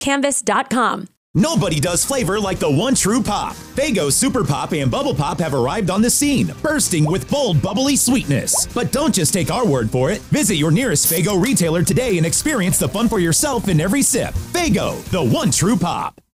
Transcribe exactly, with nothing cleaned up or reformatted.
canvas dot com. Nobody does flavor like the one true pop. Faygo Super Pop and Bubble Pop have arrived on the scene, bursting with bold, bubbly sweetness. But don't just take our word for it. Visit your nearest Faygo retailer today and experience the fun for yourself in every sip. Faygo, the one true pop.